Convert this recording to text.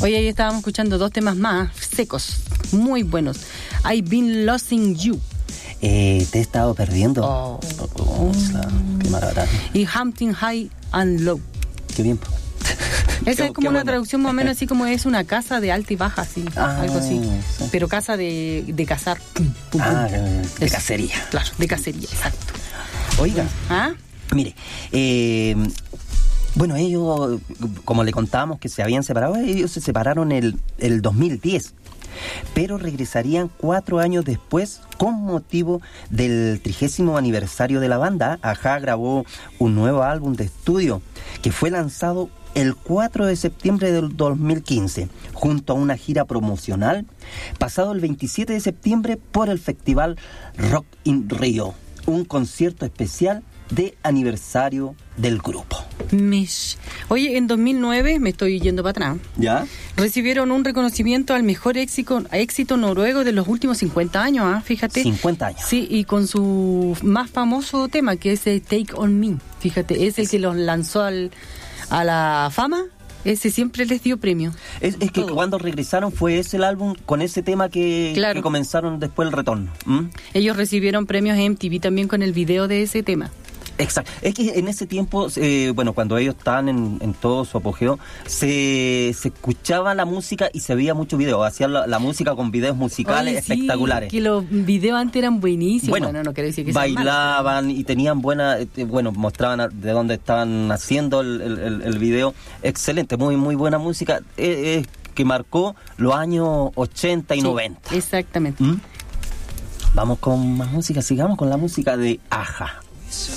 Hoy ahí estábamos escuchando 2 temas más secos, muy buenos. I've been losing you. Te he estado perdiendo. Qué maravilla. Y Hunting High and Low. Qué bien. Esa es como una traducción más o menos así como es una casa de alta y baja, así, algo así. Sí. Pero casa de cazar. De cacería. Claro, de cacería, exacto. Oiga, mire, bueno, ellos, como le contábamos que se habían separado, ellos se separaron el 2010. Pero regresarían 4 años después con motivo del 30º aniversario de la banda. Ajá grabó un nuevo álbum de estudio que fue lanzado el 4 de septiembre del 2015 junto a una gira promocional pasado el 27 de septiembre por el festival Rock in Rio, un concierto especial de aniversario del grupo. Oye, en 2009, me estoy yendo para atrás, ¿ya? Recibieron un reconocimiento al mejor éxito noruego de los últimos 50 años, fíjate. 50 años. Sí, y con su más famoso tema, que es el Take On Me, fíjate, es el que los lanzó a la fama. Ese siempre les dio premio. Es que cuando regresaron fue ese el álbum con ese tema que comenzaron después el retorno. Ellos recibieron premios en MTV también con el video de ese tema. Exacto. Es que en ese tiempo, cuando ellos estaban en todo su apogeo, se escuchaba la música y se veía mucho video. Hacían la música con videos musicales espectaculares. Que los videos antes eran buenísimos. Bueno, no quiero decir que bailaban y tenían mostraban de dónde estaban haciendo el video. Excelente, muy, muy buena música. Que marcó los años 80 y 90. Exactamente. Vamos con más música, sigamos con la música de Aja.